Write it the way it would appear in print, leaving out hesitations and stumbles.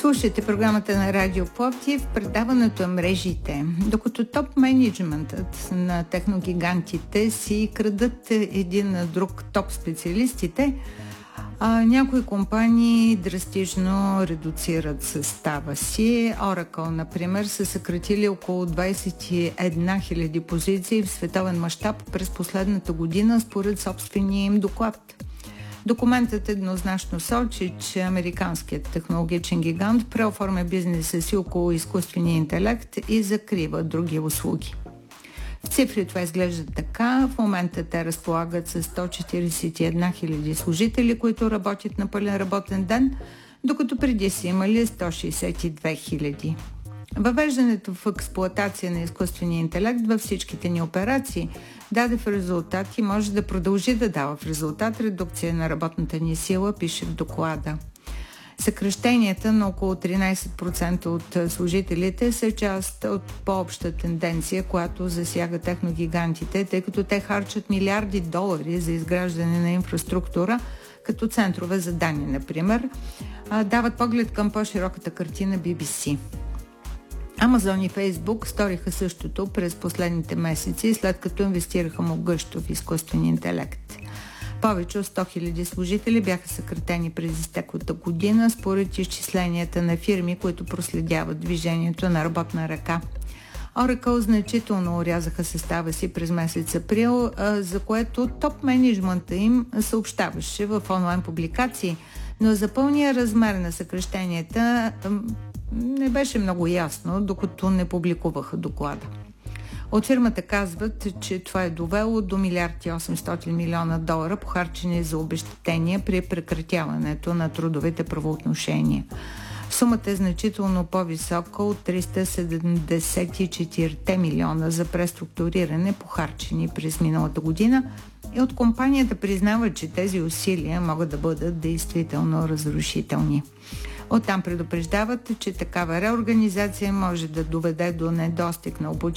Слушайте програмата на Радио Пловдив, предаването е мрежите. Докато топ менеджментът на техногигантите си крадат един на друг топ специалистите, някои компании драстично редуцират състава си. Oracle, например, са съкратили около 21 000 позиции в световен мащаб през последната година, според собствения им доклад. Документът еднозначно сочи, че американският технологичен гигант преоформя бизнеса си около изкуствения интелект и закрива други услуги. В цифри това изглежда така. В момента те разполагат с 141 000 служители, които работят на пълен работен ден, докато преди са имали 162 000. Въвеждането в експлоатация на изкуствения интелект във всичките ни операции даде в резултат и може да продължи да дава в резултат редукция на работната ни сила, пише в доклада. Съкращенията на около 13% от служителите са част от по-обща тенденция, която засяга техногигантите, тъй като те харчат милиарди долари за изграждане на инфраструктура, като центрове за данни, например, дават поглед към по-широката картина BBC. Амазон и Фейсбук сториха същото през последните месеци, след като инвестираха могъщо в изкуствен интелект. Повече от 100 000 служители бяха съкратени през изтеклата година, според изчисленията на фирми, които проследяват движението на работна ръка. Oracle значително орязаха състава си през месец април, за което топ менеджмента им съобщаваше в онлайн публикации, но за пълния размер на съкращенията не беше много ясно, докато не публикуваха доклада. От фирмата казват, че това е довело до $1,8 милиона похарчени за обезщетения при прекратяването на трудовите правоотношения. Сумата е значително по-висока от 374 милиона за преструктуриране, похарчени през миналата година, и от компанията признава, че тези усилия могат да бъдат действително разрушителни. Оттам предупреждават, че такава реорганизация може да доведе до недостиг на обучение